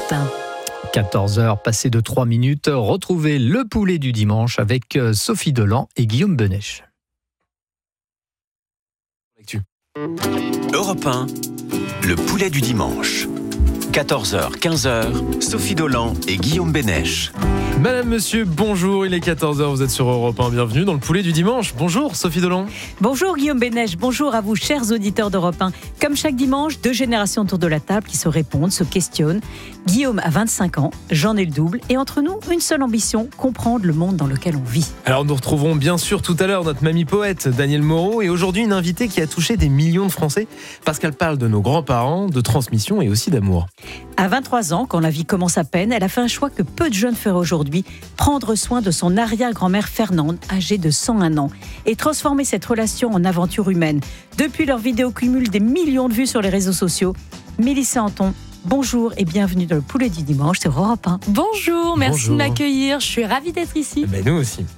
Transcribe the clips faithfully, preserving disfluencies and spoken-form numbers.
quatorze heures passées de trois minutes, retrouvez le poulet du dimanche avec Sophie Dolan et Guillaume Benech. Europe un, le poulet du dimanche. quatorze heures, quinze heures, Sophie Dolan et Guillaume Benech. Madame, monsieur, bonjour, il est quatorze heures, vous êtes sur Europe un, bienvenue dans le poulet du dimanche. Bonjour Sophie Dolan. Bonjour Guillaume Benech, bonjour à vous chers auditeurs d'Europe un. Comme chaque dimanche, deux générations autour de la table qui se répondent, se questionnent. Guillaume a vingt-cinq ans, j'en ai le double et entre nous, une seule ambition, comprendre le monde dans lequel on vit. Alors nous retrouverons bien sûr tout à l'heure notre mamie poète Danielle Moreau et aujourd'hui une invitée qui a touché des millions de Français parce qu'elle parle de nos grands-parents, de transmission et aussi d'amour. À vingt-trois ans, quand la vie commence à peine, elle a fait un choix que peu de jeunes feraient aujourd'hui, prendre soin de son arrière-grand-mère Fernande, âgée de cent un ans, et transformer cette relation en aventure humaine. Depuis, leur vidéo cumule des millions de vues sur les réseaux sociaux. Mélissa Anton, bonjour et bienvenue dans le poulet du dimanche sur Europe un. Bonjour, merci Bonjour. de m'accueillir, je suis ravie d'être ici. Ben nous aussi.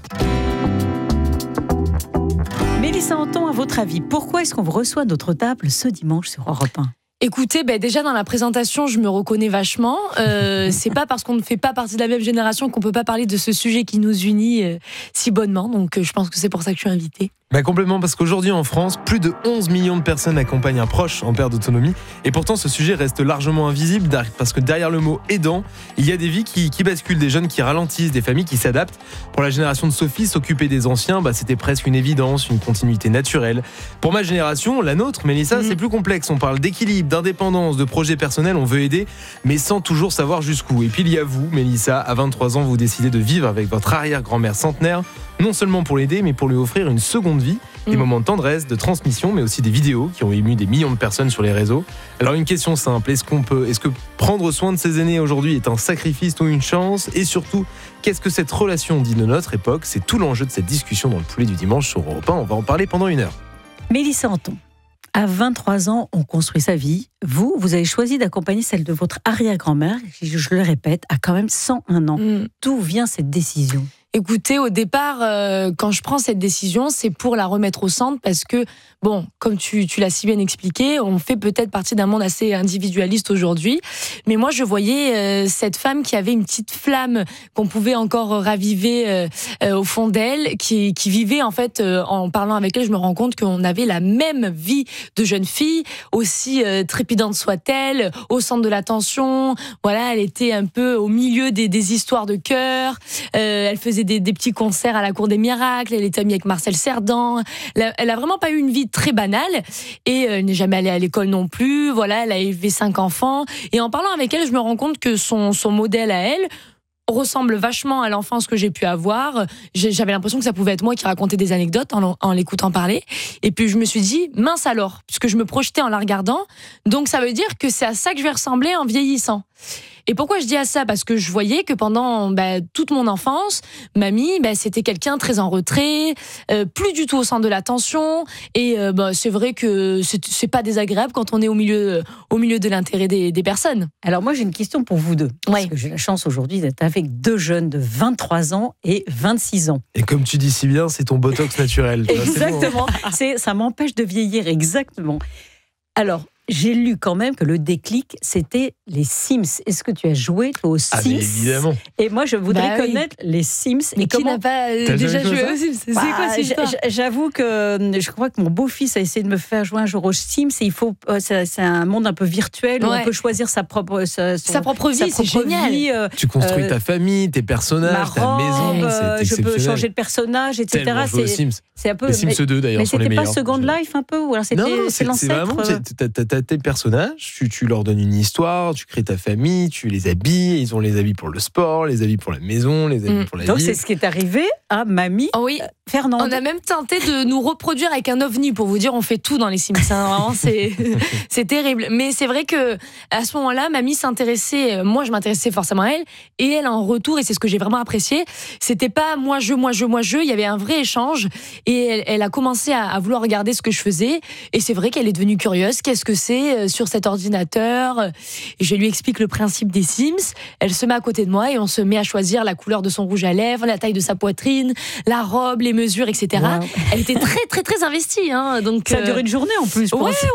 Mélissa Anton, à votre avis, pourquoi est-ce qu'on vous reçoit à notre table ce dimanche sur Europe un ? Écoutez, ben déjà dans la présentation, je me reconnais vachement. Euh, c'est pas parce qu'on ne fait pas partie de la même génération qu'on peut pas parler de ce sujet qui nous unit euh, si bonnement. Donc euh, je pense que c'est pour ça que je suis invitée. Bah complètement, parce qu'aujourd'hui en France, plus de onze millions de personnes accompagnent un proche en perte d'autonomie. Et pourtant, ce sujet reste largement invisible, parce que derrière le mot aidant, il y a des vies qui, qui basculent, des jeunes qui ralentissent, des familles qui s'adaptent. Pour la génération de Sophie, s'occuper des anciens, bah, c'était presque une évidence, une continuité naturelle. Pour ma génération, la nôtre, Mélissa, mmh. c'est plus complexe. On parle d'équilibre, d'indépendance, de projets personnels, on veut aider, mais sans toujours savoir jusqu'où. Et puis il y a vous, Mélissa, à vingt-trois ans, vous décidez de vivre avec votre arrière-grand-mère centenaire, non seulement pour l'aider, mais pour lui offrir une seconde vie, des mmh. moments de tendresse, de transmission, mais aussi des vidéos qui ont ému des millions de personnes sur les réseaux. Alors une question simple, est-ce qu'on peut, est-ce que prendre soin de ses aînés aujourd'hui est un sacrifice ou une chance ? Et surtout, qu'est-ce que cette relation dit de notre époque ? C'est tout l'enjeu de cette discussion dans le poulet du dimanche sur Europe un. On va en parler pendant une heure. Mélissa Anton, à vingt-trois ans, on construit sa vie. Vous, vous avez choisi d'accompagner celle de votre arrière-grand-mère, qui, je le répète, a quand même cent un ans. Mmh. D'où vient cette décision ? Écoutez, au départ, euh, quand je prends cette décision, c'est pour la remettre au centre parce que, bon, comme tu, tu l'as si bien expliqué, on fait peut-être partie d'un monde assez individualiste aujourd'hui. Mais moi, je voyais euh, cette femme qui avait une petite flamme qu'on pouvait encore raviver euh, euh, au fond d'elle, qui, qui vivait, en fait, euh, en parlant avec elle, je me rends compte qu'on avait la même vie de jeune fille, aussi euh, trépidante soit-elle, au centre de l'attention. Voilà, elle était un peu au milieu des, des histoires de cœur. Euh, elle faisait Des, des petits concerts à la Cour des Miracles, elle était amie avec Marcel Cerdan, elle a, elle a vraiment pas eu une vie très banale et elle n'est jamais allée à l'école non plus, voilà, elle a élevé cinq enfants et en parlant avec elle, je me rends compte que son, son modèle à elle ressemble vachement à l'enfance que j'ai pu avoir. J'avais l'impression que ça pouvait être moi qui racontais des anecdotes en, en l'écoutant parler. Et puis je me suis dit, mince alors, puisque je me projetais en la regardant, donc ça veut dire que c'est à ça que je vais ressembler en vieillissant. Et pourquoi je dis à ça ? Parce que je voyais que pendant bah, toute mon enfance, mamie, bah, c'était quelqu'un très en retrait, euh, plus du tout au centre de l'attention. Et euh, bah, c'est vrai que c'est, c'est pas désagréable quand on est au milieu, au milieu de l'intérêt des, des personnes. Alors moi, j'ai une question pour vous deux. Parce ouais. que j'ai la chance aujourd'hui d'être avec deux jeunes de vingt-trois ans et vingt-six ans. Et comme tu dis si bien, c'est ton botox naturel. Exactement. C'est, ça m'empêche de vieillir, exactement. Alors, j'ai lu quand même que le déclic, c'était les Sims. Est-ce que tu as joué toi aux Sims ? Ah, mais évidemment. Et moi, je voudrais bah, connaître oui. les Sims. Mais et qui comment... n'a pas euh, T'as déjà joué ça aux Sims ? C'est bah, quoi cette histoire ? J'avoue que je crois que mon beau-fils a essayé de me faire jouer un jour aux Sims. Et il faut, c'est, c'est un monde un peu virtuel où ouais. on peut choisir sa propre, sa, son, sa propre vie. Sa c'est propre génial. Vie, euh, tu construis euh, ta famille, tes personnages, ma robe, ta maison. Euh, je peux changer de personnage, et cetera. C'est, c'est, c'est un peu. Les Sims mais, deux d'ailleurs mais sont les meilleurs. Mais c'était pas Second Life un peu ou alors c'était, non, c'est, c'est, l'ancêtre. C'est vraiment. C'est, t'as, t'as tes personnages. Tu, tu leur donnes une histoire, tu crées ta famille, tu les habilles, ils ont les habits pour le sport, les habits pour la maison, les habits mmh. pour la Donc vie. c'est ce qui est arrivé à mamie oh oui. Fernande. On a même tenté de nous reproduire avec un ovni pour vous dire on fait tout dans les Sims. Hein, vraiment, c'est, c'est terrible. Mais c'est vrai que à ce moment-là, mamie s'intéressait, moi je m'intéressais forcément à elle, et elle en retour, et c'est ce que j'ai vraiment apprécié, c'était pas moi je, moi je, moi je, il y avait un vrai échange, et elle, elle a commencé à, à vouloir regarder ce que je faisais, et c'est vrai qu'elle est devenue curieuse, qu'est-ce que c'est sur cet ordinateur, et je lui explique le principe des Sims, elle se met à côté de moi, et on se met à choisir la couleur de son rouge à lèvres, la taille de sa poitrine, la robe, les mesures, et cetera. Wow. Elle était très, très, très investie. Hein, donc, ça dure une journée en plus. Ouais, ouais, ouais,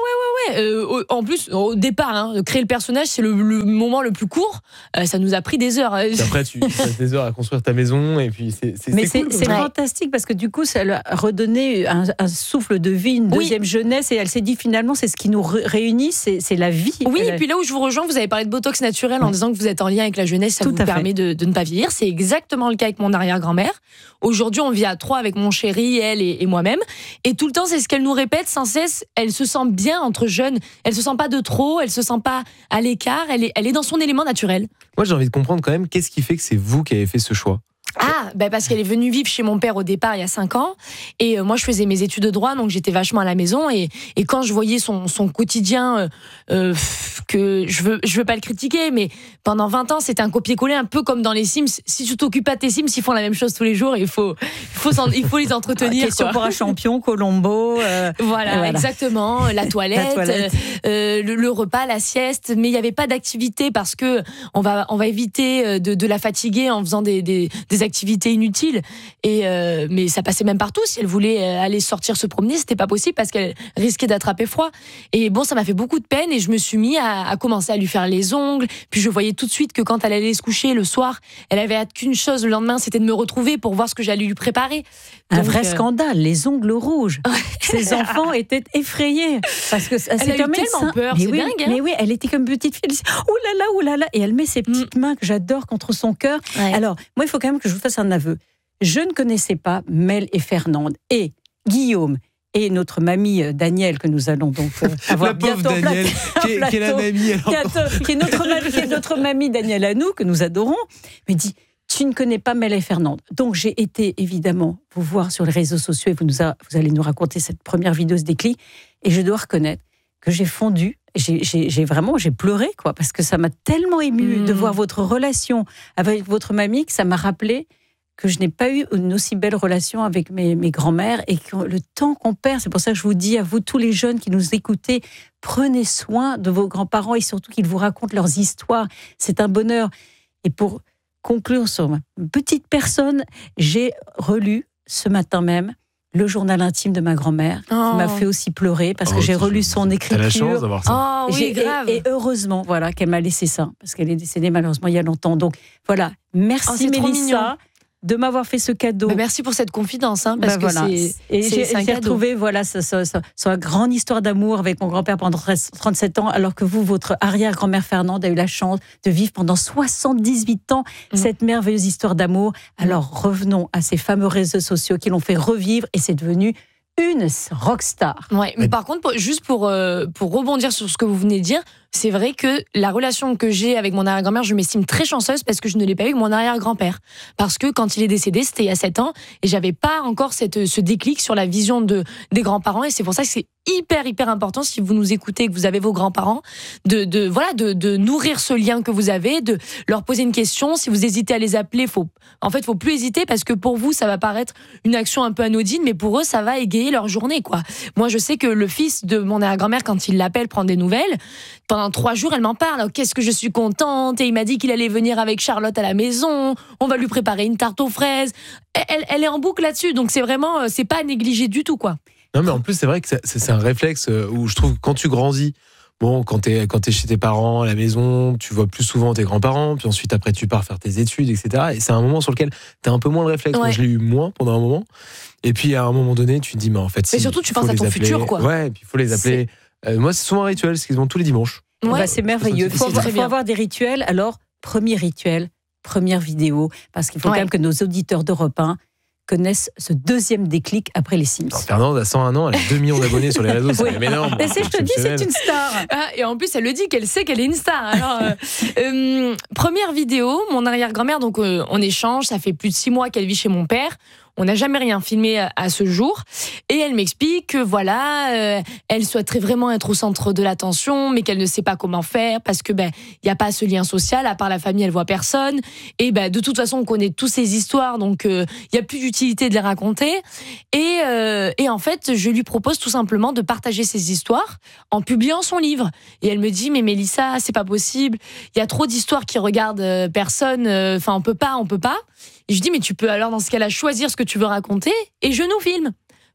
ouais. Euh, au, en plus, au départ, hein, créer le personnage, c'est le, le moment le plus court. Euh, ça nous a pris des heures. Et après, tu passes des heures à construire ta maison et puis c'est, c'est, Mais c'est, c'est, cool, c'est ouais. fantastique parce que du coup, ça lui a redonné un, un souffle de vie, une Oui. deuxième jeunesse et elle s'est dit finalement, c'est ce qui nous ré- réunit, c'est, c'est la vie. Oui, Elle et a- puis là où je vous rejoins, vous avez parlé de Botox naturel en Ouais. disant que vous êtes en lien avec la jeunesse, ça Tout vous à fait. permet de, de ne pas vieillir. C'est exactement le cas avec mon arrière-grand-mère. Aujourd'hui, on vit à trois avec mon chéri, elle et, et moi-même. Et tout le temps, c'est ce qu'elle nous répète sans cesse. Elle se sent bien entre jeunes. Elle se sent pas de trop. Elle se sent pas à l'écart. Elle est, elle est dans son élément naturel. Moi, j'ai envie de comprendre quand même qu'est-ce qui fait que c'est vous qui avez fait ce choix. Ah, bah parce qu'elle est venue vivre chez mon père au départ il y a cinq ans. Et euh, moi, je faisais mes études de droit, donc j'étais vachement à la maison. Et, et quand je voyais son, son quotidien, euh, euh, que je veux, je veux pas le critiquer, mais pendant vingt ans, c'était un copier-coller un peu comme dans les Sims. Si tu t'occupes pas de tes Sims, ils font la même chose tous les jours. Et il faut, il faut, s'en- il faut les entretenir. Question quoi. pour un champion, Colombo. euh, Voilà, Voilà. exactement. La toilette, La toilette. euh, le, le repas, la sieste. Mais il n'y avait pas d'activité parce que on va, on va éviter de, de la fatiguer en faisant des, des, des activités inutiles. Et euh, mais ça passait même partout. Si elle voulait aller sortir se promener, c'était pas possible parce qu'elle risquait d'attraper froid. Et bon, ça m'a fait beaucoup de peine et je me suis mis à, à commencer à lui faire les ongles. Puis je voyais tout de suite que quand elle allait se coucher le soir, elle avait hâte qu'une chose le lendemain, c'était de me retrouver pour voir ce que j'allais lui préparer. Un Donc, vrai euh, scandale, les ongles rouges. Ses enfants étaient effrayés parce que c'est a eu comme tellement médecin. peur, mais c'est oui, dingue, hein. mais oui, elle était comme petite fille. Elle disait ouh là là, ouh là là, et elle met ses petites mains que j'adore contre son cœur. Ouais. Alors, moi, il faut quand même que je vous fasse un aveu. Je ne connaissais pas Mel et Fernande et Guillaume et notre mamie euh, Danielle que nous allons donc euh, avoir La pauvre bientôt en Danielle, plat- qui est, qui est la plateau. mamie. elle qui, encore. est, qui est notre mamie, qui est notre mamie Danielle à nous, que nous adorons, me dit tu ne connais pas Mel et Fernande. Donc j'ai été évidemment vous voir sur les réseaux sociaux et vous, nous a- vous allez nous raconter cette première vidéo, ce déclic. Et je dois reconnaître que j'ai fondu, j'ai, j'ai, j'ai vraiment j'ai pleuré, quoi, parce que ça m'a tellement émue Mmh. de voir votre relation avec votre mamie que ça m'a rappelé que je n'ai pas eu une aussi belle relation avec mes, mes grands-mères et que le temps qu'on perd, c'est pour ça que je vous dis à vous, tous les jeunes qui nous écoutez, prenez soin de vos grands-parents et surtout qu'ils vous racontent leurs histoires. C'est un bonheur. Et pour conclure sur ma petite personne, j'ai relu ce matin même le journal intime de ma grand-mère, Oh. qui m'a fait aussi pleurer parce Oh, que j'ai c'est relu chouette. son écriture. T'as la chance d'avoir ça. Oh oui, J'ai- et- grave. Et, heureusement, voilà, qu'elle m'a laissé ça, parce qu'elle est décédée malheureusement il y a longtemps. Donc voilà, merci Oh, c'est trop mignon. Mélissa de m'avoir fait ce cadeau. Bah, merci pour cette confidence, hein, parce Bah, voilà. que c'est, Et c'est, j'ai, c'est un j'ai cadeau. retrouvé voilà, sa, sa, sa- sa grande histoire d'amour avec mon grand-père pendant trente-sept ans, alors que vous, votre arrière-grand-mère Fernande, a eu la chance de vivre pendant soixante-dix-huit ans Mm. cette merveilleuse histoire d'amour. Alors revenons à ces fameux réseaux sociaux qui l'ont fait revivre et c'est devenu une rockstar. Ouais, mais par contre, pour- juste pour, euh, pour rebondir sur ce que vous venez de dire, c'est vrai que la relation que j'ai avec mon arrière-grand-mère, je m'estime très chanceuse parce que je ne l'ai pas eu avec mon arrière-grand-père. Parce que quand il est décédé, c'était il y a sept ans, et j'avais pas encore cette, ce déclic sur la vision de, des grands-parents, et c'est pour ça que c'est hyper, hyper important, si vous nous écoutez et que vous avez vos grands-parents, de, de, voilà, de, de nourrir ce lien que vous avez, de leur poser une question. Si vous hésitez à les appeler, faut, en fait, faut plus hésiter parce que pour vous, ça va paraître une action un peu anodine, mais pour eux, ça va égayer leur journée, quoi. Moi, je sais que le fils de mon arrière-grand-mère, quand il l'appelle prendre des nouvelles, pendant trois jours, elle m'en parle. Oh, qu'est-ce que je suis contente. Et il m'a dit qu'il allait venir avec Charlotte à la maison. On va lui préparer une tarte aux fraises. Elle, elle est en boucle là-dessus. Donc, c'est vraiment, c'est pas à négliger du tout, quoi. Non, mais en plus, c'est vrai que c'est, c'est un réflexe où je trouve que quand tu grandis, bon, quand t'es, quand t'es chez tes parents, à la maison, tu vois plus souvent tes grands-parents, puis ensuite, après, tu pars faire tes études, et cetera. Et c'est un moment sur lequel t'as un peu moins le réflexe. Ouais. Moi, je l'ai eu moins pendant un moment. Et puis, à un moment donné, tu te dis, mais en fait, si, Mais surtout, tu faut penses à les ton appeler. futur, quoi. Ouais, et puis il faut les appeler. Euh, moi, c'est souvent un rituel, c'est qu'ils vont tous les dimanches. Ouais. Bah, c'est merveilleux. Il faut, C'est avoir, très faut bien. avoir des rituels. Alors, premier rituel, première vidéo, parce qu'il faut Ouais. quand même que nos auditeurs d'Europe un connaissent ce deuxième déclic après les Sims. Alors, Fernande a cent un ans, elle a deux millions d'abonnés sur les réseaux, c'est Oui. quand même énorme. Mais c'est, je te dis, c'est une star. Ah, et en plus, elle le dit qu'elle sait qu'elle est une star. Alors, euh, euh, première vidéo, mon arrière-grand-mère, donc euh, on échange, ça fait plus de six mois qu'elle vit chez mon père. On n'a jamais rien filmé à, à ce jour. Et elle m'explique que voilà, euh, elle souhaiterait vraiment être au centre de l'attention, mais qu'elle ne sait pas comment faire parce que ben il y a pas ce lien social. À part la famille, elle voit personne. Et ben de toute façon, on connaît tous ces histoires, donc il euh, y a plus d'utilité de les raconter. Et, euh, et en fait, je lui propose tout simplement de partager ces histoires en publiant son livre. Et elle me dit mais Mélissa, c'est pas possible. Il y a trop d'histoires qui regardent euh, personne. Enfin, on peut pas, on peut pas. Et je dis mais tu peux alors dans ce cas-là choisir ce que tu veux raconter et je nous filme.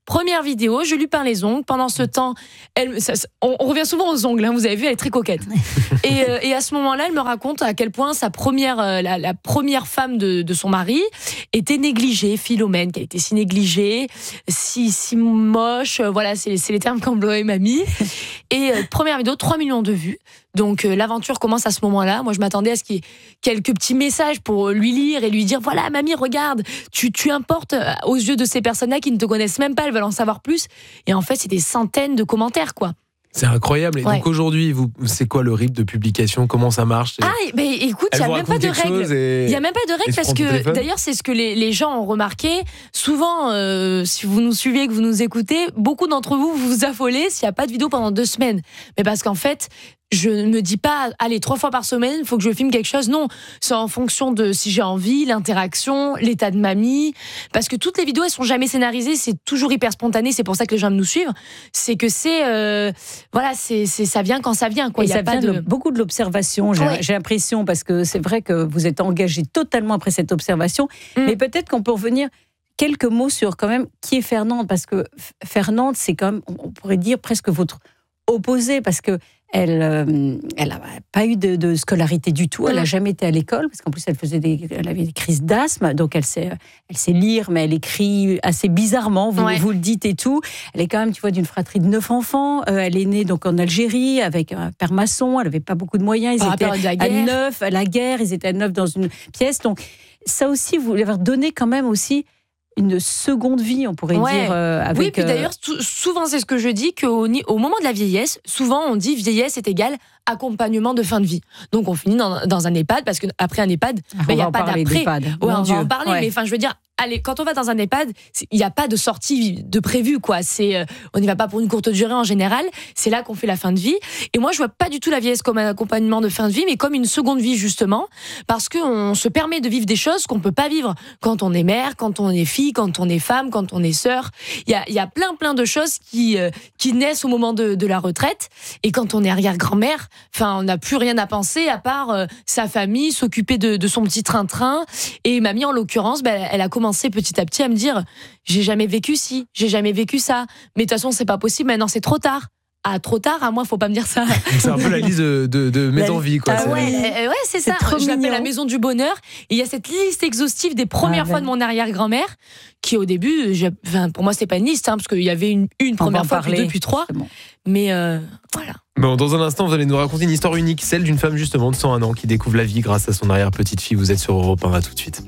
Première vidéo, je lui peins les ongles. Pendant ce temps, elle, ça, on, on revient souvent aux ongles, hein, vous avez vu, elle est très coquette. et, euh, et à ce moment-là, elle me raconte à quel point sa première, euh, la, la première femme de, de son mari était négligée, Philomène, qu'elle était si négligée, si, si moche, euh, voilà, c'est, c'est les termes qu'emploie mamie. Et euh, première vidéo, trois millions de vues. Donc euh, l'aventure commence à ce moment-là. Moi, je m'attendais à ce qu'il y ait quelques petits messages pour lui lire et lui dire, voilà, mamie, regarde, tu, tu importes aux yeux de ces personnes-là qui ne te connaissent même pas, elles veulent en savoir plus. Et en fait, c'est des centaines de commentaires, quoi. C'est incroyable. Et Ouais. donc aujourd'hui, vous, c'est quoi le rythme de publication? Comment ça marche? Ah, mais écoute, il n'y a même pas de règles. Et... Il n'y a même pas de règles parce que, d'ailleurs, c'est ce que les, les gens ont remarqué. Souvent, euh, si vous nous suivez, que vous nous écoutez, beaucoup d'entre vous vous vous affolez s'il n'y a pas de vidéo pendant deux semaines. Mais parce qu'en fait, je ne me dis pas, allez, trois fois par semaine, il faut que je filme quelque chose. Non, c'est en fonction de si j'ai envie, l'interaction, l'état de mamie. Parce que toutes les vidéos, elles sont jamais scénarisées, c'est toujours hyper spontané. C'est pour ça que les gens nous suivent. C'est que c'est, euh, voilà, c'est, c'est, ça vient quand ça vient, quoi. Et il y ça a pas vient de de beaucoup de l'observation, j'ai, Ouais. j'ai l'impression, parce que c'est vrai que vous êtes engagé totalement après cette observation. Mm. Mais peut-être qu'on peut revenir quelques mots sur quand même qui est Fernande, parce que F- Fernande, c'est quand même, on pourrait dire presque votre opposé, parce que elle, euh, elle n'a pas eu de, de scolarité du tout. Elle n'a Mm. jamais été à l'école, parce qu'en plus elle faisait des, elle avait des crises d'asthme, donc elle sait, elle sait lire, mais elle écrit assez bizarrement. Vous, Ouais. vous le dites et tout. Elle est quand même, tu vois, d'une fratrie de neuf enfants. Euh, elle est née donc en Algérie avec un père maçon. Elle n'avait pas beaucoup de moyens. Ils Par étaient rapport à la à guerre. neuf, à la guerre. Ils étaient à neuf dans une pièce. Donc ça aussi, vous leur donnez quand même aussi une seconde vie, on pourrait Ouais. dire. euh, avec, Oui, puis euh, d'ailleurs, sou- souvent c'est ce que je dis, qu'au ni- au moment de la vieillesse, souvent on dit vieillesse est égale accompagnement de fin de vie. Donc on finit dans, dans un EHPAD, parce qu'après un EHPAD, on il n'y va a en pas parler d'après. d'EHPAD. Ouais, Mon on Dieu. va en parler, Ouais. mais enfin, je veux dire, allez, quand on va dans un EHPAD, il n'y a pas de sortie de prévu, quoi. C'est, euh, on n'y va pas pour une courte durée en général. C'est là qu'on fait la fin de vie. Et moi, je vois pas du tout la vieillesse comme un accompagnement de fin de vie, mais comme une seconde vie, justement, parce qu'on se permet de vivre des choses qu'on peut pas vivre quand on est mère, quand on est fille, quand on est femme, quand on est sœur. Il y a, il y a plein, plein de choses qui, euh, qui naissent au moment de, de la retraite. Et quand on est arrière-grand-mère, enfin, on n'a plus rien à penser à part euh, sa famille, s'occuper de, de son petit train-train. Et mamie, en l'occurrence, ben, elle a commencé petit à petit à me dire, j'ai jamais vécu ci, j'ai jamais vécu ça. Mais de toute façon, c'est pas possible. Maintenant, c'est trop tard. Ah, trop tard, à moi, faut pas me dire ça. C'est un peu la liste de, de, de mes La- envies, quoi. Ah C'est- ouais. Euh, ouais, c'est C'est ça. trop Je l'appelle mignon. la maison du bonheur. Et il y a cette liste exhaustive des premières Ah, fois ben. de mon arrière-grand-mère, qui au début, j'ai- enfin, pour moi, c'est pas une liste, hein, parce qu'il y avait une, une On va première en fois, puis parler, deux, puis trois. justement. Mais euh, voilà. Bon, dans un instant, vous allez nous raconter une histoire unique, celle d'une femme justement de cent un ans qui découvre la vie grâce à son arrière-petite-fille. Vous êtes sur Europe un, à tout de suite.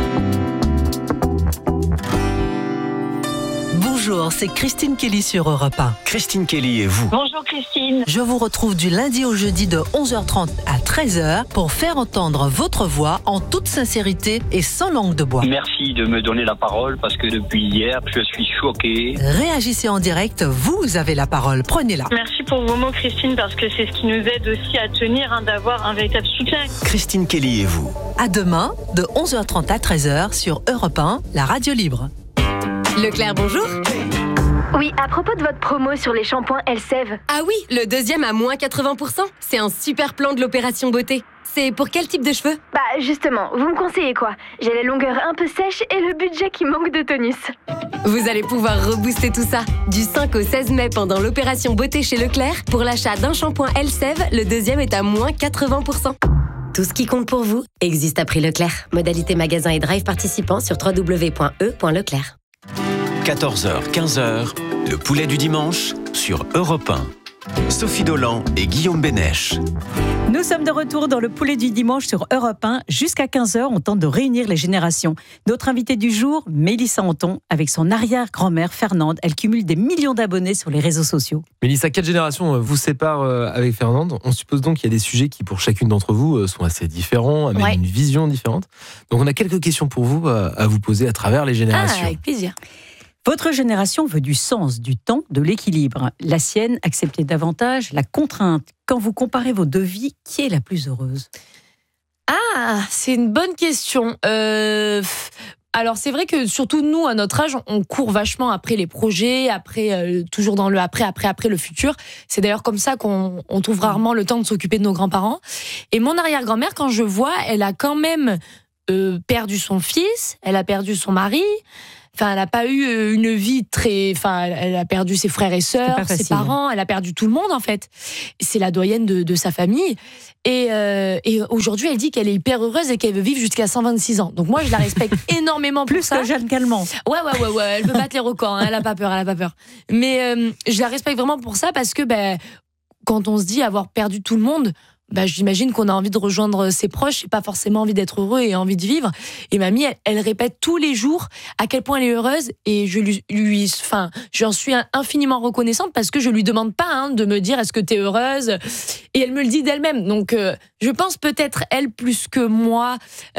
Bonjour, c'est Christine Kelly sur Europe un. Christine Kelly et vous. Bonjour Christine. Je vous retrouve du lundi au jeudi de onze heures trente à treize heures pour faire entendre votre voix en toute sincérité et sans langue de bois. Merci de me donner la parole parce que depuis hier, je suis choqué. Réagissez en direct, vous avez la parole, prenez-la. Merci pour vos mots Christine parce que c'est ce qui nous aide aussi à tenir, hein, d'avoir un véritable soutien. Christine Kelly et vous. À demain, de onze heures trente à treize heures sur Europe un, la radio libre. Leclerc, bonjour. Oui, à propos de votre promo sur les shampoings Elseve. Ah oui, le deuxième à moins quatre-vingts pour cent. C'est un super plan de l'opération beauté. C'est pour quel type de cheveux? Bah justement, vous me conseillez quoi? J'ai la longueur un peu sèche et le budget qui manque de tonus. Vous allez pouvoir rebooster tout ça. Du cinq au seize mai pendant l'opération beauté chez Leclerc, pour l'achat d'un shampoing Elseve, le deuxième est à moins quatre-vingts pour cent. Tout ce qui compte pour vous existe à prix Leclerc. Modalité magasin et drive participant sur w w w point e point leclerc. quatorze heures, quinze heures, le poulet du dimanche sur Europe un. Sophie Dolan et Guillaume Bénèche. Nous sommes de retour dans le poulet du dimanche sur Europe un. Jusqu'à quinze heures, on tente de réunir les générations. Notre invitée du jour, Mélissa Anton, avec son arrière-grand-mère Fernande. Elle cumule des millions d'abonnés sur les réseaux sociaux. Mélissa, quatre générations vous séparent avec Fernande. On suppose donc qu'il y a des sujets qui, pour chacune d'entre vous, sont assez différents, amènent Ouais. une vision différente. Donc on a quelques questions pour vous à vous poser à travers les Ah, générations. avec plaisir. Votre génération veut du sens, du temps, de l'équilibre. La sienne, accepter davantage la contrainte. Quand vous comparez vos deux vies, qui est la plus heureuse? Ah, c'est une bonne question. Euh, pff, alors c'est vrai que surtout nous, à notre âge, on court vachement après les projets, après euh, toujours dans le après, après, après le futur. C'est d'ailleurs comme ça qu'on on trouve rarement le temps de s'occuper de nos grands-parents. Et mon arrière-grand-mère, quand je vois, elle a quand même euh, perdu son fils, elle a perdu son mari. enfin, elle n'a pas eu une vie très, enfin, elle a perdu ses frères et sœurs, ses parents, elle a perdu tout le monde en fait. C'est la doyenne de, de sa famille. Et, euh, et aujourd'hui, elle dit qu'elle est hyper heureuse et qu'elle veut vivre jusqu'à cent vingt-six ans. Donc moi, je la respecte énormément pour Plus ça. que Jeanne Calment. Ouais, ouais, ouais, ouais. Elle veut battre les records. Hein, elle a pas peur, elle a pas peur. Mais euh, je la respecte vraiment pour ça parce que ben, quand on se dit avoir perdu tout le monde, bah, j'imagine qu'on a envie de rejoindre ses proches et pas forcément envie d'être heureux et envie de vivre. Et mamie, elle, elle répète tous les jours à quel point elle est heureuse et je lui, lui enfin, j'en suis infiniment reconnaissante parce que je lui demande pas hein, de me dire est-ce que t'es heureuse et elle me le dit d'elle-même. Donc, euh, je pense peut-être elle plus que moi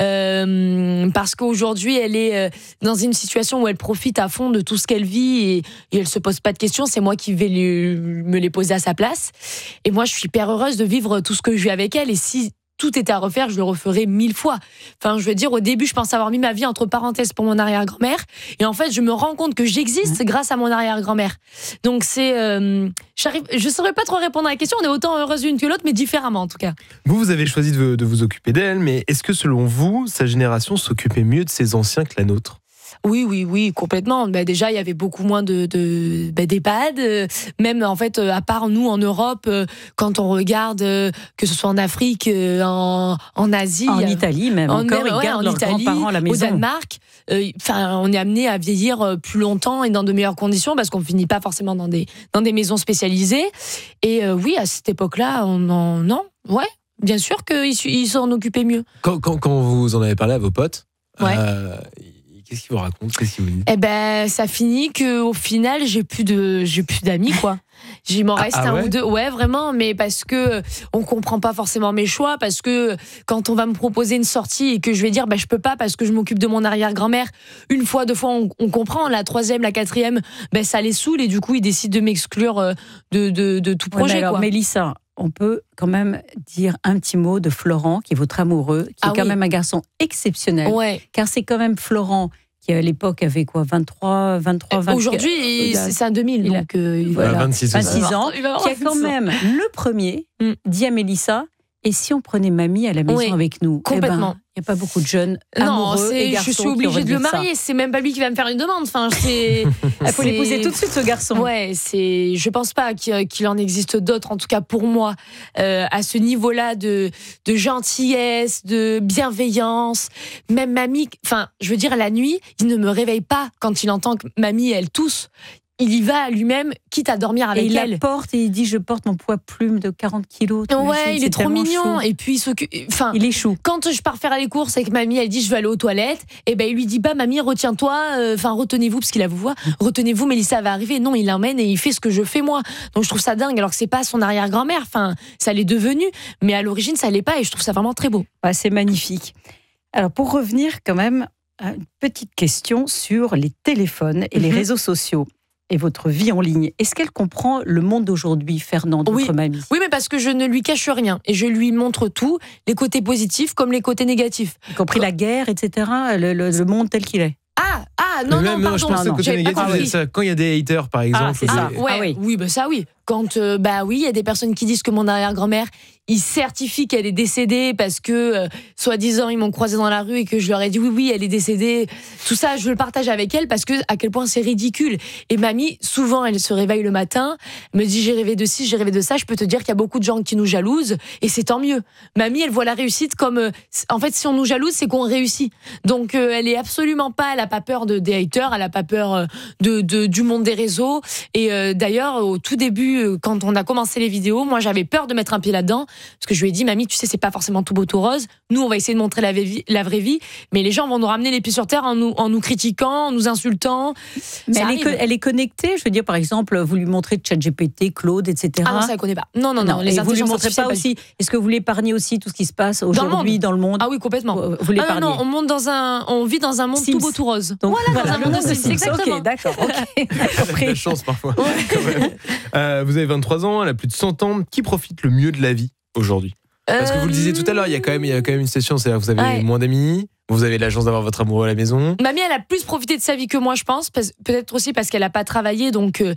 euh, parce qu'aujourd'hui, elle est euh, dans une situation où elle profite à fond de tout ce qu'elle vit et, et elle se pose pas de questions. C'est moi qui vais lui, me les poser à sa place. Et moi, je suis hyper heureuse de vivre tout ce que je vis avec elle et si tout était à refaire, je le referais mille fois. Enfin, je veux dire, au début, je pensais avoir mis ma vie entre parenthèses pour mon arrière-grand-mère et en fait, je me rends compte que j'existe mmh. grâce à mon arrière-grand-mère. Donc c'est, euh, j'arrive, je saurais pas trop répondre à la question. On est autant heureuse l'une que l'autre, mais différemment en tout cas. Vous, vous avez choisi de, de vous occuper d'elle, mais est-ce que selon vous, sa génération s'occupait mieux de ses anciens que la nôtre ? Oui, oui, oui, complètement. Bah, déjà, il y avait beaucoup moins de, de bah, d'EHPAD. Euh, même, en fait, euh, à part nous, en Europe, euh, quand on regarde, euh, que ce soit en Afrique, euh, en, en Asie... En Italie, même. En, encore, ouais, ils gardent en leurs Italie, grands-parents à la maison. Au Danemark, enfin, euh, on est amené à vieillir plus longtemps et dans de meilleures conditions parce qu'on ne finit pas forcément dans des, dans des maisons spécialisées. Et euh, oui, à cette époque-là, on en... Non, ouais, bien sûr qu'ils ils s'en occupaient mieux. Quand, quand, quand vous en avez parlé à vos potes, ouais. euh, qu'est-ce qu'ils vous racontent ? Qu'est-ce qu'ils vous disent ? Eh ben, ça finit qu'au final, j'ai plus de, j'ai plus d'amis, quoi. Il m'en reste ah, ah un ouais ou deux. Ouais, vraiment, mais parce que on comprend pas forcément mes choix, parce que quand on va me proposer une sortie et que je vais dire, bah, je peux pas parce que je m'occupe de mon arrière-grand-mère, une fois, deux fois, on, on comprend. La troisième, la quatrième, ben, ça les saoule et du coup, ils décident de m'exclure de, de, de tout projet, ouais, alors, quoi. Mélissa, on peut quand même dire un petit mot de Florent, qui est votre amoureux, qui ah, est quand oui. même un garçon exceptionnel. Ouais. Car c'est quand même Florent qui à l'époque avait quoi, vingt-trois, vingt-trois, vingt-quatre. Aujourd'hui, c'est un deux mille, il a, donc euh, voilà, voilà, vingt-six, vingt-six ans, qui a quand même le premier mm. dit à Mélissa, et si on prenait mamie à la maison oui, avec nous ? Complètement. Eh ben, il n'y a pas beaucoup de jeunes amoureux non, et garçons je suis obligée de le marier. Ça. C'est même pas lui qui va me faire une demande. Enfin, c'est. Il faut l'épouser tout de suite, ce garçon. Ouais, c'est. Je pense pas qu'il, qu'il en existe d'autres, en tout cas pour moi, euh, à ce niveau-là de de gentillesse, de bienveillance. Même mamie. Enfin, je veux dire, la nuit, il ne me réveille pas quand il entend que mamie elle tousse. Il y va lui-même, quitte à dormir avec et il elle. Il la porte et il dit, je porte mon poids plume de quarante kilos. Ouais, il est trop mignon. Chou. Et puis, il s'occupe. Enfin, il est chou. Quand je pars faire les courses avec mamie, elle dit, je veux aller aux toilettes. Et ben, il lui dit, bah, mamie, retiens-toi. Enfin, euh, retenez-vous, parce qu'il la vous voit. Retenez-vous, Mélissa va arriver. Non, il l'emmène et il fait ce que je fais moi. Donc, je trouve ça dingue, alors que c'est pas son arrière-grand-mère. Enfin, ça l'est devenu. Mais à l'origine, ça l'est pas. Et je trouve ça vraiment très beau. Ouais, c'est magnifique. Alors, pour revenir quand même à une petite question sur les téléphones et mm-hmm. les réseaux sociaux. Et votre vie en ligne. Est-ce qu'elle comprend le monde d'aujourd'hui, Fernande, oui. votre mamie ? Oui, mais parce que je ne lui cache rien. Et je lui montre tout, les côtés positifs comme les côtés négatifs. Y compris la guerre, et cetera, le, le, le monde tel qu'il est. Ah, ah, non, même, non, pardon. Je pense non, au côté négatif, ça, quand il y a des haters, par exemple. Ah, c'est ça. Ouais, ah, oui, oui bah, ça, oui. Quand, euh, bah oui, il y a des personnes qui disent que mon arrière-grand-mère, il certifie qu'elle est décédée parce que, euh, soi-disant, ils m'ont croisée dans la rue et que je leur ai dit oui, oui, elle est décédée. Tout ça, je le partage avec elle parce que, à quel point c'est ridicule. Et mamie, souvent, elle se réveille le matin, me dit j'ai rêvé de ci, j'ai rêvé de ça. Je peux te dire qu'il y a beaucoup de gens qui nous jalousent et c'est tant mieux. Mamie, elle voit la réussite comme, euh, en fait, si on nous jalouse, c'est qu'on réussit. Donc, euh, elle est absolument pas, elle a pas peur de, des haters, elle a pas peur de, de, du monde des réseaux. Et euh, d'ailleurs, au tout début, quand on a commencé les vidéos, moi j'avais peur de mettre un pied là-dedans parce que je lui ai dit mamie, tu sais, c'est pas forcément tout beau tout rose. Nous, on va essayer de montrer la, vie, la vraie vie, mais les gens vont nous ramener les pieds sur terre en nous, en nous critiquant, en nous insultant. Mais elle est, elle est connectée, je veux dire, par exemple, vous lui montrez ChatGPT, Claude, et cetera. Ah non, ça elle connaît pas. Non, non, non. non les vous lui montrez pas aussi. Est-ce que vous l'épargnez aussi tout ce qui se passe aujourd'hui dans le monde ? Ah oui, complètement. Vous l'épargnez ? Ah non, non, on monte dans un, on vit dans un monde Sims. Tout beau tout rose. Donc, voilà, voilà, dans un monde de Sims. Exactement. Ok, d'accord. Okay. Après, la chance parfois. Quand même. Euh, vous avez vingt-trois ans, elle a plus de cent ans. Qui profite le mieux de la vie aujourd'hui ? Parce que vous le disiez tout à l'heure, il y a quand même, il y a quand même une session, c'est-à-dire que vous avez ouais. moins d'amis, vous avez la chance d'avoir votre amoureux à la maison. Mamie, elle a plus profité de sa vie que moi, je pense, peut-être aussi parce qu'elle n'a pas travaillé, donc euh,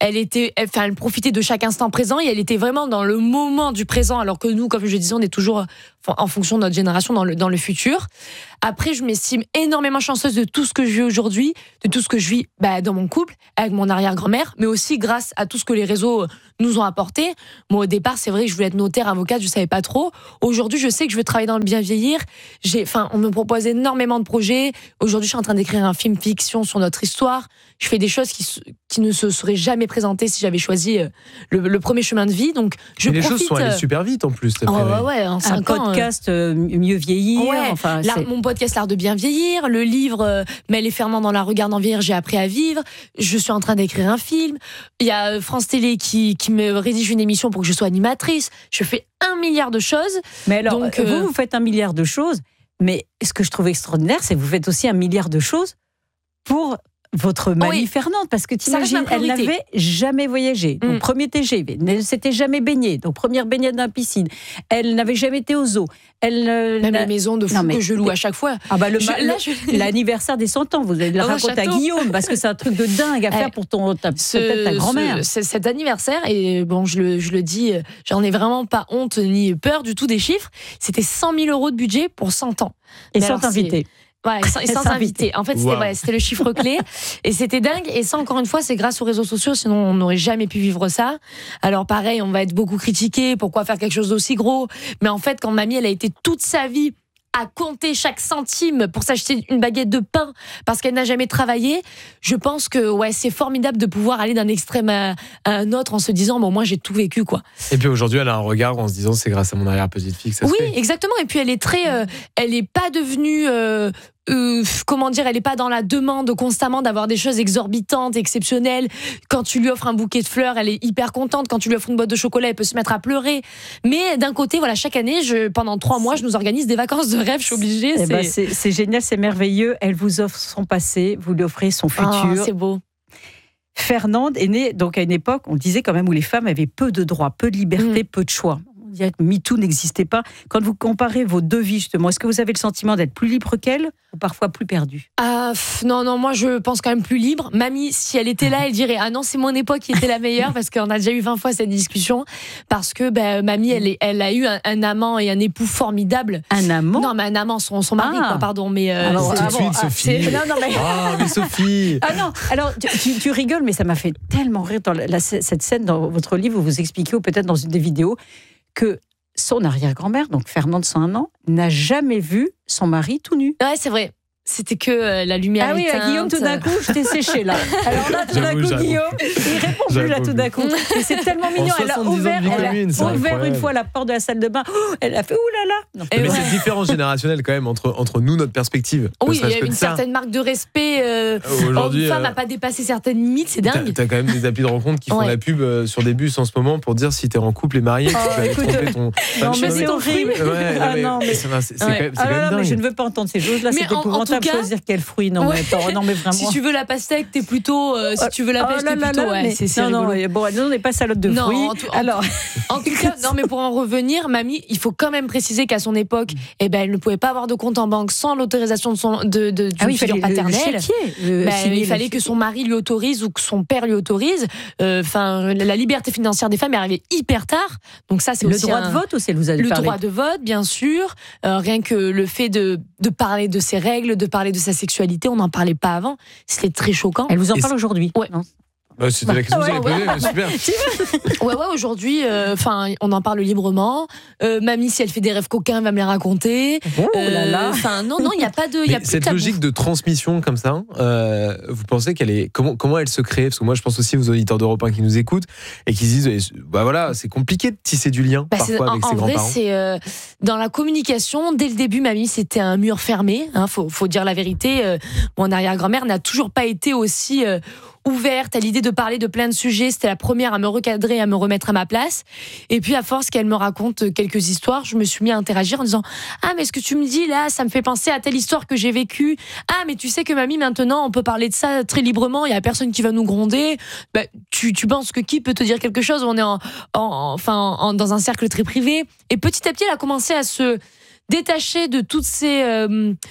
elle était, elle, enfin, elle profitait de chaque instant présent et elle était vraiment dans le moment du présent, alors que nous, comme je disais, on est toujours en fonction de notre génération dans le, dans le futur. Après, je m'estime énormément chanceuse de tout ce que je vis aujourd'hui, de tout ce que je vis bah, dans mon couple, avec mon arrière-grand-mère, mais aussi grâce à tout ce que les réseaux nous ont apporté. Moi, au départ, c'est vrai que je voulais être notaire, avocate, je savais pas trop. Aujourd'hui, je sais que je veux travailler dans le bien vieillir. J'ai, enfin, on me propose énormément de projets. Aujourd'hui, je suis en train d'écrire un film fiction sur notre histoire. Je fais des choses qui, qui ne se seraient jamais présentées si j'avais choisi le, le premier chemin de vie. Donc, je mais les profite. choses sont allées super vite en plus. Oh, ouais, ouais, en cinq un ans, podcast euh, mieux vieillir. Ouais, enfin, l'art, mon podcast L'Art de bien vieillir, le livre euh, Mel et Fernand dans la Regardant vieillir, j'ai appris à vivre. Je suis en train d'écrire un film. Il y a France Télé qui, qui me rédige une émission pour que je sois animatrice. Je fais un milliard de choses. Mais alors, Donc, vous, euh... vous faites un milliard de choses, mais ce que je trouve extraordinaire, c'est que vous faites aussi un milliard de choses pour votre mamie oui. Fernande, parce que t'imagines, elle n'avait jamais voyagé. Donc, mm. premier T G V, elle ne s'était jamais baignée. Donc, première baignade dans la piscine. Elle n'avait jamais été aux eaux. Elle, euh, Même la maison de fou non, que je loue à chaque fois. Ah bah le, je, là, je... L'anniversaire des cent ans, vous allez le raconter à Guillaume, parce que c'est un truc de dingue à faire pour ton, ta, ce, peut-être ta grand-mère. Ce, cet anniversaire, et bon, je le, je le dis, j'en ai vraiment pas honte ni peur du tout des chiffres, c'était cent mille euros de budget pour cent ans. Et Mais sans invité. Ouais, sans, et sans invité. En fait, c'était, wow. ouais, c'était le chiffre clé. Et c'était dingue. Et ça, encore une fois, c'est grâce aux réseaux sociaux. Sinon, on n'aurait jamais pu vivre ça. Alors, pareil, on va être beaucoup critiqué. Pourquoi faire quelque chose d'aussi gros? Mais en fait, quand mamie, elle a été toute sa vie à compter chaque centime pour s'acheter une baguette de pain parce qu'elle n'a jamais travaillé, je pense que ouais, c'est formidable de pouvoir aller d'un extrême à, à un autre en se disant bon, moi j'ai tout vécu quoi. Et puis aujourd'hui elle a un regard en se disant c'est grâce à mon arrière-petite-fille que ça oui, se fait. Exactement. Et puis elle est très, euh, elle est pas devenue euh, Euh, comment dire, elle n'est pas dans la demande constamment d'avoir des choses exorbitantes, exceptionnelles. Quand tu lui offres un bouquet de fleurs, elle est hyper contente. Quand tu lui offres une boîte de chocolat, elle peut se mettre à pleurer. Mais d'un côté, voilà, chaque année, je, pendant trois mois, je nous organise des vacances de rêve. Je suis obligée. Eh c'est... Ben c'est, c'est génial, c'est merveilleux. Elle vous offre son passé, vous lui offrez son futur. Oh, c'est beau. Fernande est née donc à une époque, on disait quand même, où les femmes avaient peu de droits, peu de liberté, mmh. peu de choix. On dirait que MeToo n'existait pas. Quand vous comparez vos deux vies, justement, est-ce que vous avez le sentiment d'être plus libre qu'elle ou parfois plus perdue? Ah, pff, non, non, moi je pense quand même plus libre. Mamie, si elle était là, elle dirait ah non, c'est mon époque qui était la meilleure parce qu'on a déjà eu vingt fois cette discussion. Parce que ben, mamie, elle, est, elle a eu un, un amant et un époux formidable. Un amant? Non, mais un amant, son, son mari, ah. quoi, pardon. Mais euh, alors, tout de suite, ah, Sophie. Non, non, mais... Ah, mais Sophie. Ah non, alors tu, tu, tu rigoles, mais ça m'a fait tellement rire dans la, cette scène dans votre livre où vous expliquez, ou peut-être dans une des vidéos, que son arrière-grand-mère, donc Fernande, cent un ans, n'a jamais vu son mari tout nu. Ouais, c'est vrai. C'était que euh, la lumière ah oui, éteinte. Guillaume, tout d'un coup, je t'ai séché là. Alors là, tout d'un coup, j'avoue. Guillaume, il répond plus là tout d'un coup. Et c'est tellement mignon. Elle a ouvert, elle a commune, ouvert une fois la porte de la salle de bain. Oh, elle a fait oulala. Non, mais ouais. C'est une différence générationnelle quand même entre, entre nous, notre perspective. Oui, il y a une certaine marque de respect. Euh, Aujourd'hui, une femme n'a euh, pas dépassé certaines limites, c'est dingue. T'as, t'as quand même des applis de rencontre qui font ouais. la pub euh, sur des bus en ce moment pour dire si t'es en couple et marié, oh, tu vas aller tromper ton. Non, mais c'est horrible. Ah non, mais c'est quand même dingue. Je ne veux pas entendre ces choses-là. C'est épouvantable de choisir quel fruit. Non, ouais. mais attends, non, mais vraiment. Si tu veux la pastèque, t'es plutôt. Euh, si tu veux la pêche, oh t'es plutôt. Là, ouais, mais, c'est, c'est non, rigolo. non, bon, nous, on n'est pas salope de non, fruits. En tout, Alors, en, en tout cas, non, mais pour en revenir, mamie, il faut quand même préciser qu'à son époque, eh ben, elle ne pouvait pas avoir de compte en banque sans l'autorisation de son de, de, d'une ah oui, figure paternelle. Le, le, le ben, il fallait que son mari lui autorise ou que son père lui autorise. Enfin, euh, la liberté financière des femmes est arrivée hyper tard. Donc ça, c'est le aussi droit un, de vote ou c'est vous avez le parlé droit de vote, bien sûr. Euh, rien que le fait de de parler de ses règles, de parler de sa sexualité, on n'en parlait pas avant. C'était très choquant. Elle vous en et parle aujourd'hui? Ouais. Non. Bah, c'était la question que vous avez posée, super. Ouais, ouais, aujourd'hui, enfin, euh, on en parle librement. Euh, mamie, si elle fait des rêves coquins, elle va me les raconter. Oh euh, là là. Enfin, non, non, il n'y a pas de. Y a plus cette de logique de transmission comme ça, euh, vous pensez qu'elle est comment comment elle se crée? Parce que moi, je pense aussi aux auditeurs d'Europe un qui nous écoutent et qui se disent, bah voilà, c'est compliqué de tisser du lien bah, parfois avec en, ses en grands-parents. En vrai, c'est euh, dans la communication. Dès le début, mamie, c'était un mur fermé. Hein, faut, faut dire la vérité. Euh, mon arrière-grand-mère n'a toujours pas été aussi euh, ouverte à l'idée de parler de plein de sujets. C'était la première à me recadrer, à me remettre à ma place. Et puis, à force qu'elle me raconte quelques histoires, je me suis mis à interagir en disant « Ah, mais ce que tu me dis là, ça me fait penser à telle histoire que j'ai vécue. Ah, mais tu sais que mamie, maintenant, on peut parler de ça très librement. Il n'y a personne qui va nous gronder. Bah, tu, tu penses que qui peut te dire quelque chose? On est en, en, enfin, en, dans un cercle très privé. » Et petit à petit, elle a commencé à se détacher de toutes ces... Euh,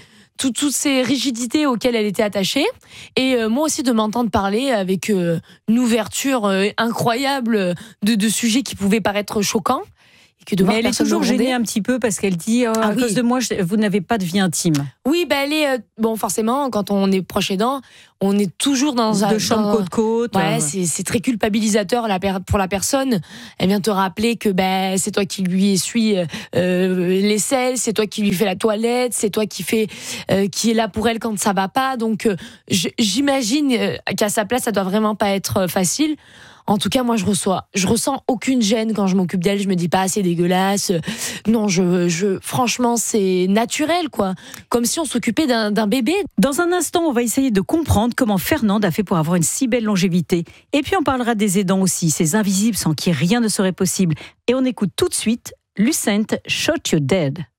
tout, toutes ces rigidités auxquelles elle était attachée. Et euh, moi aussi de m'entendre parler avec euh, une ouverture euh, incroyable de, de sujets qui pouvaient paraître choquants. Que de Mais voir elle est personne toujours me gronder. gênée un petit peu parce qu'elle dit oh, Ah à oui. cause de moi, je- vous n'avez pas de vie intime. Oui, ben elle est euh, bon forcément quand on est proche aidant, on est toujours dans un De chambre dans- côte côte. Ouais, c'est, c'est très culpabilisateur la per- pour la personne. Elle vient te rappeler que ben c'est toi qui lui essuie euh, les selles, c'est toi qui lui fais la toilette, c'est toi qui fait euh, qui est là pour elle quand ça va pas. Donc euh, je- j'imagine euh, qu'à sa place, ça doit vraiment pas être euh, facile. En tout cas, moi, je reçois, je ressens aucune gêne quand je m'occupe d'elle. Je me dis pas, ah, c'est dégueulasse. Non, je, je, franchement, c'est naturel, quoi. Comme si on s'occupait d'un, d'un bébé. Dans un instant, on va essayer de comprendre comment Fernande a fait pour avoir une si belle longévité. Et puis, on parlera des aidants aussi, ces invisibles sans qui rien ne serait possible. Et on écoute tout de suite Lucent, Shot You Dead.